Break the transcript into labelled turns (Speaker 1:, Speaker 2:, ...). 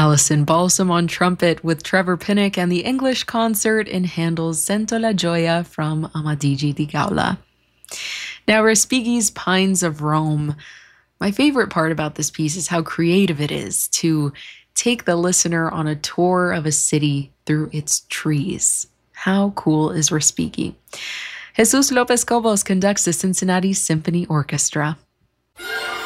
Speaker 1: Alison Balsam on trumpet with Trevor Pinnock and the English concert in Handel's Sento la Gioia from Amadigi di Gaula. Now, Respighi's Pines of Rome. My favorite part about this piece is how creative it is to take the listener on a tour of a city through its trees. How cool is Respighi? Jesus Lopez Cobos conducts the Cincinnati Symphony Orchestra.